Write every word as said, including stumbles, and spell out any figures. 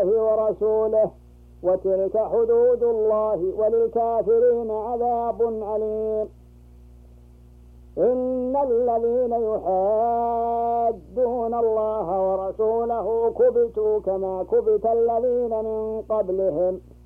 ورسوله، وتلك حدود الله، وللكافرين عذاب أليم. إن الذين يحادون الله ورسوله كبتوا كما كبت الذين من قبلهم